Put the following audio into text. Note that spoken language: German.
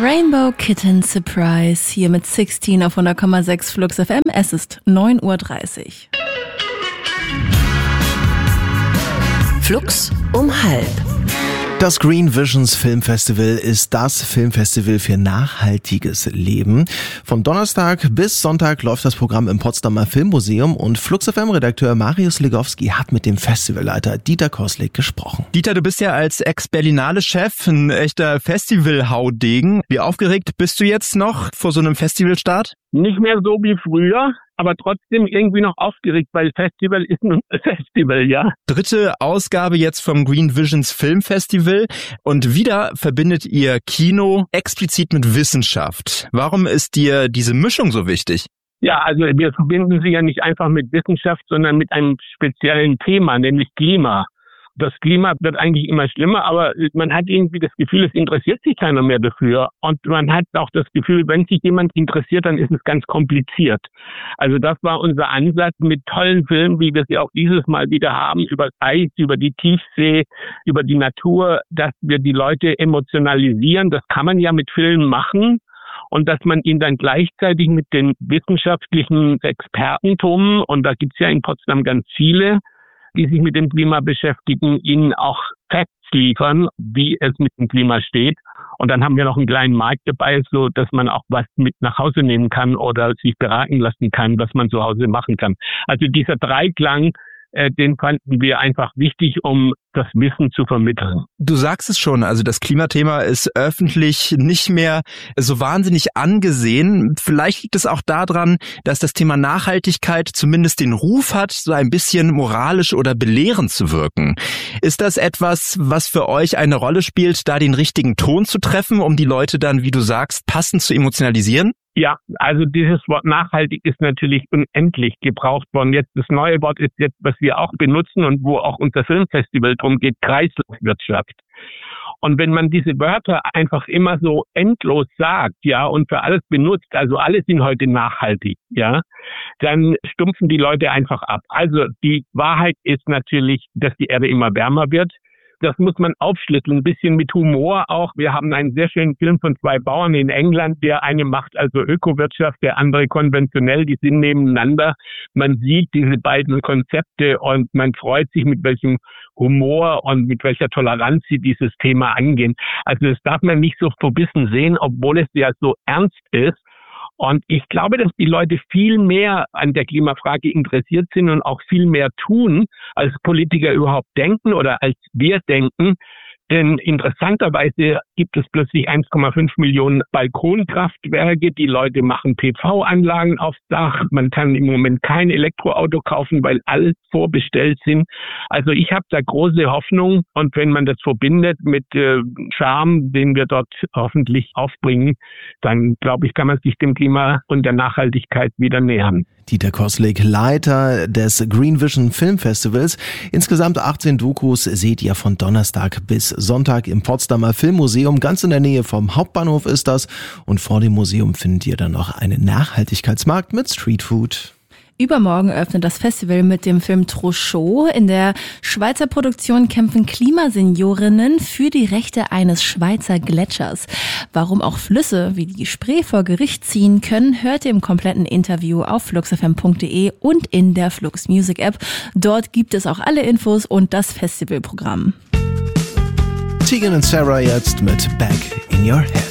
Rainbow Kitten Surprise hier mit 16 auf 100,6 Flux FM. Es ist 9:30 Uhr. Flux um 12:30. Das Green Visions Filmfestival ist das Filmfestival für nachhaltiges Leben. Von Donnerstag bis Sonntag läuft das Programm im Potsdamer Filmmuseum und Flux FM-Redakteur Marius Legowski hat mit dem Festivalleiter Dieter Koslik gesprochen. Dieter, du bist ja als Ex-Berlinale-Chef ein echter Festival-Haudegen. Wie aufgeregt bist du jetzt noch vor so einem Festivalstart? Nicht mehr so wie früher, aber trotzdem irgendwie noch aufgeregt, weil Festival ist ein Festival, ja. 3. Ausgabe jetzt vom Green Visions Filmfestival und wieder verbindet ihr Kino explizit mit Wissenschaft. Warum ist dir diese Mischung so wichtig? Ja, also wir verbinden sie ja nicht einfach mit Wissenschaft, sondern mit einem speziellen Thema, nämlich Klima. Das Klima wird eigentlich immer schlimmer, aber man hat irgendwie das Gefühl, es interessiert sich keiner mehr dafür. Und man hat auch das Gefühl, wenn sich jemand interessiert, dann ist es ganz kompliziert. Also das war unser Ansatz mit tollen Filmen, wie wir sie auch dieses Mal wieder haben, über das Eis, über die Tiefsee, über die Natur, dass wir die Leute emotionalisieren. Das kann man ja mit Filmen machen. Und dass man ihn dann gleichzeitig mit den wissenschaftlichen Expertentum, und da gibt's ja in Potsdam ganz viele, die sich mit dem Klima beschäftigen, ihnen auch Facts liefern, wie es mit dem Klima steht. Und dann haben wir noch einen kleinen Markt dabei, so dass man auch was mit nach Hause nehmen kann oder sich beraten lassen kann, was man zu Hause machen kann. Also dieser Dreiklang, den fanden wir einfach wichtig, um das Wissen zu vermitteln. Du sagst es schon, also das Klimathema ist öffentlich nicht mehr so wahnsinnig angesehen. Vielleicht liegt es auch daran, dass das Thema Nachhaltigkeit zumindest den Ruf hat, so ein bisschen moralisch oder belehrend zu wirken. Ist das etwas, was für euch eine Rolle spielt, da den richtigen Ton zu treffen, um die Leute dann, wie du sagst, passend zu emotionalisieren? Ja, also dieses Wort nachhaltig ist natürlich unendlich gebraucht worden. Jetzt das neue Wort ist jetzt, was wir auch benutzen und wo auch unser Filmfestival drum geht, Kreislaufwirtschaft. Und wenn man diese Wörter einfach immer so endlos sagt, ja, und für alles benutzt, also alle sind heute nachhaltig, ja, dann stumpfen die Leute einfach ab. Also die Wahrheit ist natürlich, dass die Erde immer wärmer wird. Das muss man aufschlüsseln, ein bisschen mit Humor auch. Wir haben einen sehr schönen Film von 2 Bauern in England. Der eine macht also Ökowirtschaft, der andere konventionell. Die sind nebeneinander. Man sieht diese beiden Konzepte und man freut sich, mit welchem Humor und mit welcher Toleranz sie dieses Thema angehen. Also das darf man nicht so verbissen sehen, obwohl es ja so ernst ist. Und ich glaube, dass die Leute viel mehr an der Klimafrage interessiert sind und auch viel mehr tun, als Politiker überhaupt denken oder als wir denken. Denn interessanterweise gibt es plötzlich 1,5 Millionen Balkonkraftwerke. Die Leute machen PV-Anlagen aufs Dach. Man kann im Moment kein Elektroauto kaufen, weil alles vorbestellt sind. Also ich habe da große Hoffnung. Und wenn man das verbindet mit Charme, den wir dort hoffentlich aufbringen, dann glaube ich, kann man sich dem Klima und der Nachhaltigkeit wieder nähern. Dieter Koslik, Leiter des Green Vision Filmfestivals. Insgesamt 18 Dokus seht ihr von Donnerstag bis Sonntag im Potsdamer Filmmuseum. Ganz in der Nähe vom Hauptbahnhof ist das. Und vor dem Museum findet ihr dann noch einen Nachhaltigkeitsmarkt mit Streetfood. Übermorgen öffnet das Festival mit dem Film Trochot. In der Schweizer Produktion kämpfen Klimaseniorinnen für die Rechte eines Schweizer Gletschers. Warum auch Flüsse wie die Spree vor Gericht ziehen können, hört ihr im kompletten Interview auf fluxfm.de und in der Flux Music App. Dort gibt es auch alle Infos und das Festivalprogramm. Tegan und Sarah jetzt mit Back in Your Head.